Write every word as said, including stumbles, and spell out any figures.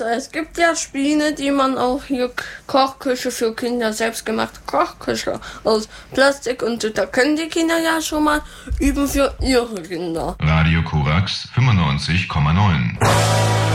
Es gibt ja Spiele, die man auch hier Kochküche für Kinder, selbstgemachte Kochküche aus Plastik und da können die Kinder ja schon mal üben für ihre Kinder. Radio Korax fünfundneunzig Komma neun.